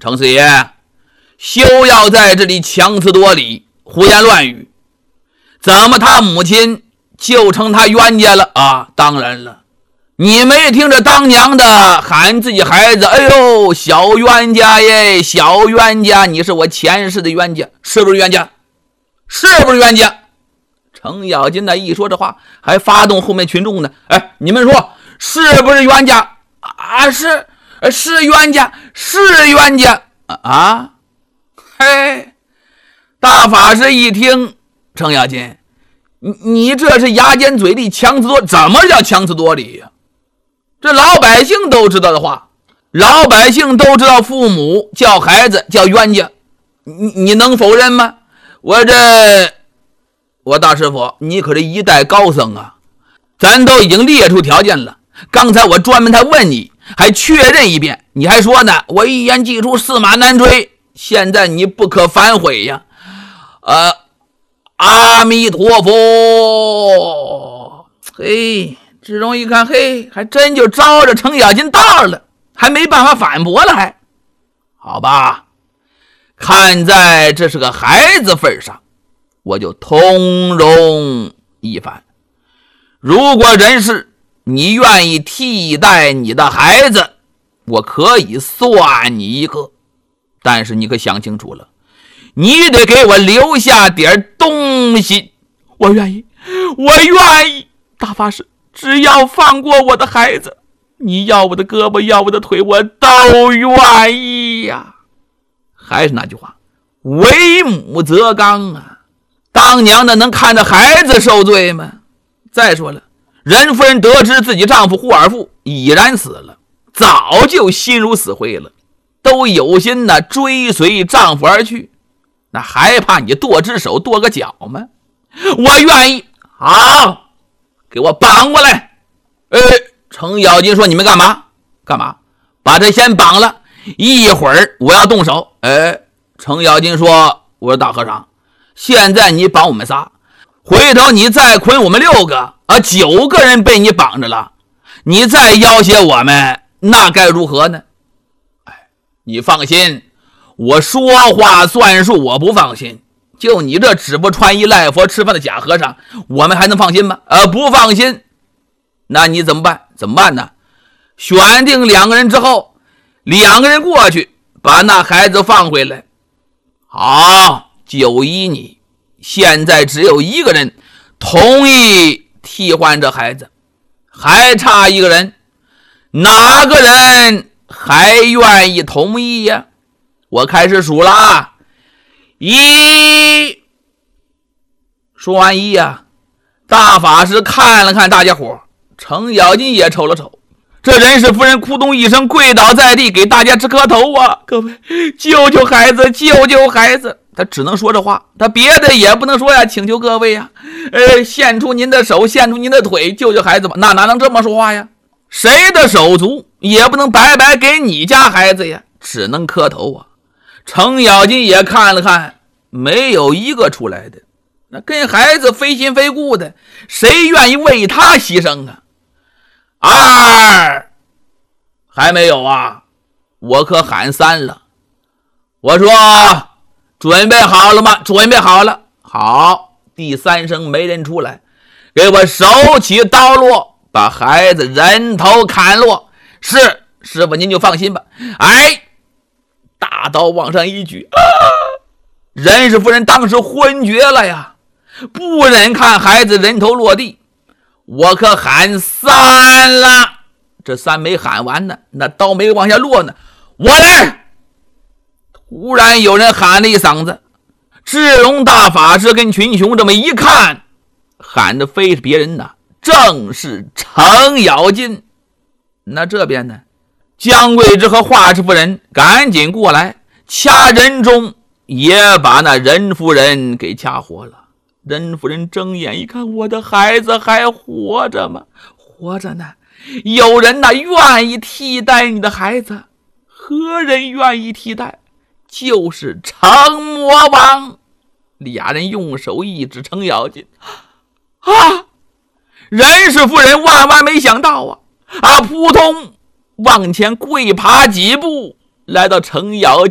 程四爷，休要在这里强词夺理，胡言乱语。怎么他母亲就成他冤家了啊？当然了，你没听着当娘的喊自己孩子，哎呦，小冤家耶，小冤家，你是我前世的冤家，是不是冤家？是不是冤家？程咬金呢一说这话，还发动后面群众呢。哎，你们说是不是冤家啊？是冤家，是冤家啊！嘿，大法师一听，程咬金，你这是牙尖嘴利，强词夺理。怎么叫强词夺理呀？这老百姓都知道的话，老百姓都知道父母叫孩子叫冤家，你能否认吗？我大师傅，你可是一代高僧啊，咱都已经列出条件了。刚才我专门才问你，还确认一遍，你还说呢，我一言既出，驷马难追。现在你不可反悔呀！阿弥陀佛。嘿，志荣一看，嘿，还真就招着程咬金道了，还没办法反驳了，还好吧？看在这是个孩子份上，我就通融一番。如果人是你愿意替代你的孩子，我可以算你一个，但是你可想清楚了，你得给我留下点东西。我愿意，大法师，只要放过我的孩子，你要我的胳膊，要我的腿，我都愿意呀。还是那句话，为母则刚啊！当娘的能看着孩子受罪吗？再说了，任夫人得知自己丈夫胡尔富已然死了，早就心如死灰了，都有心呢追随丈夫而去，那还怕你剁只手剁个脚吗？我愿意。好，给我绑过来。程咬金说，你们干嘛？把这先绑了，一会儿我要动手。程咬金说，我说大和尚，现在你绑我们仨，回头你再捆我们6个9个人被你绑着了，你再要挟我们，那该如何呢？你放心，我说话算数，我不放心。就你这只不穿衣赖佛吃饭的假和尚，我们还能放心吗？不放心。那你怎么办？呢？选定2个人之后，2个人过去把那孩子放回来。好，就依你，现在只有1个人同意替换这孩子，还差1个人，哪个人还愿意同意呀？我开始数了1。说完1呀，大法师看了看大家伙，程咬金也瞅了瞅，这人是夫人咕咚一声跪倒在地，给大家直磕头啊！各位，救救孩子，救救孩子！他只能说这话，他别的也不能说呀，请求各位呀，献出您的手，献出您的腿，救救孩子吧。那哪能这么说话呀？谁的手足也不能白白给你家孩子呀，只能磕头啊。程咬金也看了看，没有一个出来的，那跟孩子非亲非故的，谁愿意为他牺牲啊？2还没有啊？我可喊3了。我说准备好了吗？准备好了。好，第3声没人出来，给我手起刀落，把孩子人头砍落。是，师傅您就放心吧。大刀往上一举，任氏夫人当时昏厥了呀，不忍看孩子人头落地。我可喊3了，这3没喊完呢，那刀没往下落呢。我来！突然有人喊了一嗓子，智龙大法师跟群雄这么一看，喊的非是别人呐，正是程咬金。那这边呢，姜桂枝和华氏夫人赶紧过来，掐人中，也把那任夫人给掐活了。任夫人睁眼一看，我的孩子还活着吗？活着呢。有人愿意替代你的孩子，何人愿意替代？就是程魔王。俩人用手一指程咬金，任氏夫人万万没想到扑通往前跪爬几步，来到程咬金